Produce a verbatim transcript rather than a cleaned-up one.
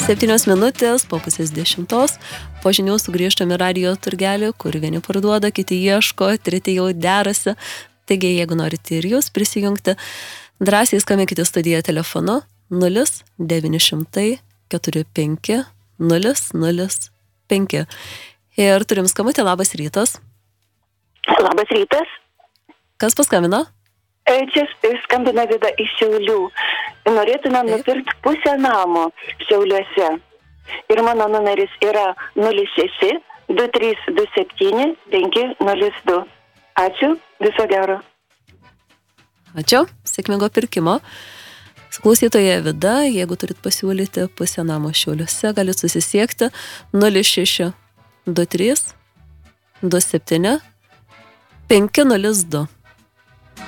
Septynios minutės po pusės dešimtos. Po žinių sugrįžtame į radijo turgelį, kur vieni parduoda, kiti ieško, treti jau derasi. Taigi, jeigu norite ir jūs prisijungti, drąsiai skambinkite studiją telefonu nulis devyni šimtai keturi penki nulis nulis penki. Ir turim skambutį, labas rytas. Labas rytas. Kas paskambino? Čia skambina Vida iš Šiaulių. Norėtume nupirkti pusę namo Šiauliuose. Ir mano numeris yra nulis šeši du trys du septyni penki nulis du. Ačiū, viso gero. Ačiū, sėkmingo pirkimo. Su klausytoja Vida, jeigu turit pasiūlyti pusę namo Šiauliuose, galit susisiekti nulis šeši du trys du septyni penki nulis du.